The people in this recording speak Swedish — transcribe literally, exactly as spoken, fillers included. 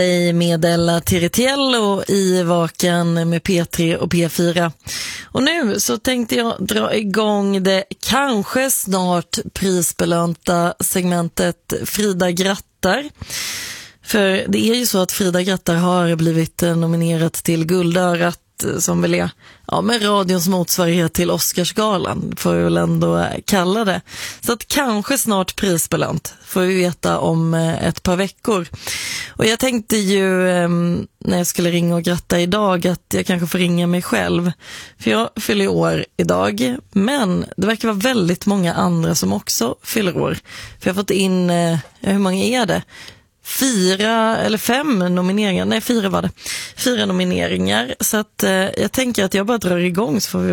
med Ella Tiritiello i Vaken med P tre och P fyra. Och nu så tänkte jag dra igång det kanske snart prisbelönta segmentet Frida grattar. För det är ju så att Frida grattar har blivit nominerat till Guldörat, som väl är ja, med radions motsvarighet till Oscarsgalan, får vi väl ändå kalla det. Så att kanske snart prisbelönt får vi veta om ett par veckor. Och jag tänkte ju när jag skulle ringa och gratta idag att jag kanske får ringa mig själv, för jag fyller år idag, men det verkar vara väldigt många andra som också fyller år. För jag har fått in, hur många är det? Fyra eller fem nomineringar, nej fyra var det. Fyra nomineringar, så att eh, jag tänker att jag bara drar igång så får vi